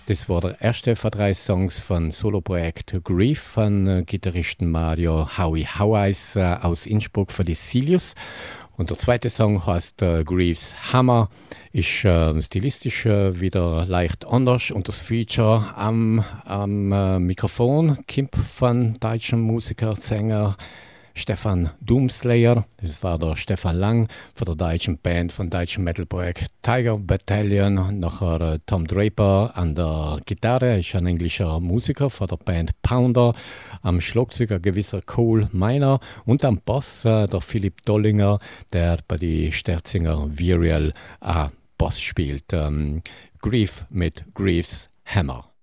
Das war der erste von 3 Songs von Soloprojekt Grief von Gitarristen Mario Howie Haueis aus Innsbruck für die Silius. Und der zweite Song heißt Grief's Hammer, ist stilistisch wieder leicht anders und das Feature am Mikrofon kommt von deutschen Musiker, Sänger Stefan Doomslayer, das war der Stefan Lang von der deutschen Band von deutschen Metalprojekt Tiger Battalion, nachher Tom Draper an der Gitarre, ist ein englischer Musiker von der Band Pounder, am Schlagzeug ein gewisser Cole Miner und am Bass der Philipp Dollinger, der bei die Sterzinger Virial Bass spielt. Grief mit Grief's Hammer.